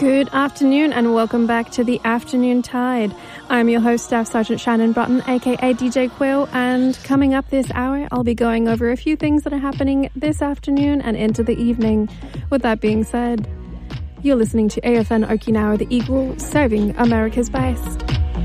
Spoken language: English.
Good afternoon and welcome back to the Afternoon Tide. I'm your host, Staff Sergeant Shannon Broughton, aka DJ Quill, and coming up this hour, I'll be going over a few things that are happening this afternoon and into the evening. With that being said, you're listening to AFN Okinawa The Eagle, serving America's best.